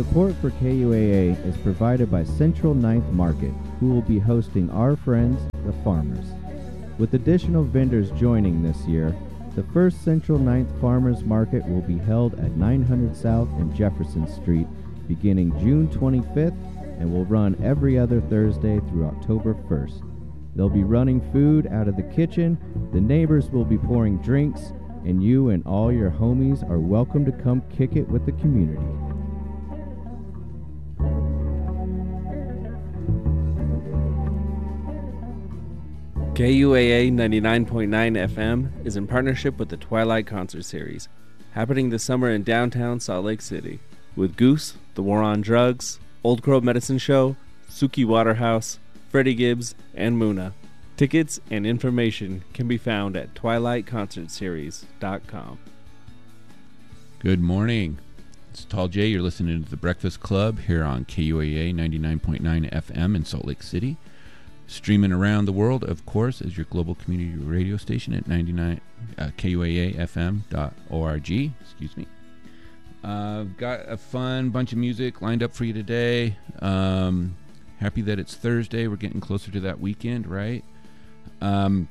Support for KUAA is provided by Central Ninth Market, who will be hosting our friends, the farmers. With additional vendors joining this year, the first Central Ninth Farmers Market will be held at 900 South and Jefferson Street beginning June 25th and will run every other Thursday through October 1st. They'll be running food out of the kitchen, the neighbors will be pouring drinks, and you and all your homies are welcome to come kick it with the community. KUAA 99.9 FM is in partnership with the Twilight Concert Series, happening this summer in downtown Salt Lake City, with Goose, The War on Drugs, Old Crow Medicine Show, Suki Waterhouse, Freddie Gibbs, and Muna. Tickets and information can be found at twilightconcertseries.com. Good morning. It's Tall J. You're listening to The Breakfast Club here on KUAA 99.9 FM in Salt Lake City. Streaming around the world, of course, as your global community radio station at KUAAFM.org. Excuse me. I've got a fun bunch of music lined up for you today. Happy that it's Thursday. We're getting closer to that weekend, right? I'll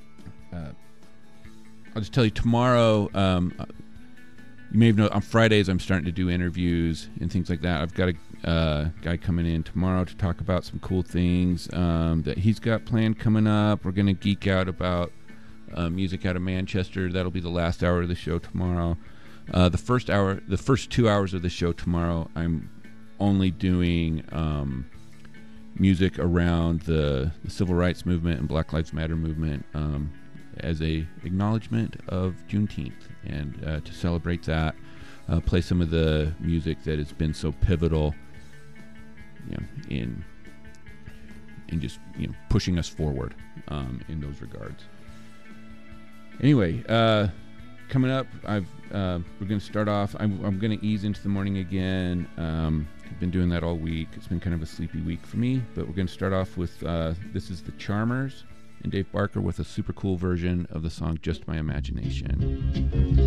just tell you tomorrow. You may have known on Fridays I'm starting to do interviews and things like that. I've got a guy coming in tomorrow to talk about some cool things that he's got planned coming up. We're going to geek out about music out of Manchester. That'll be the last hour of the show tomorrow. The first 2 hours of the show tomorrow, I'm only doing music around the civil rights movement and Black Lives Matter movement as a acknowledgement of Juneteenth, and to celebrate that, play some of the music that has been so pivotal, in just pushing us forward in those regards. Anyway, coming up, we're going to start off. I'm going to ease into the morning again. I've been doing that all week. It's been kind of a sleepy week for me, but we're going to start off with this is the Charmers and Dave Barker with a super cool version of the song Just My Imagination.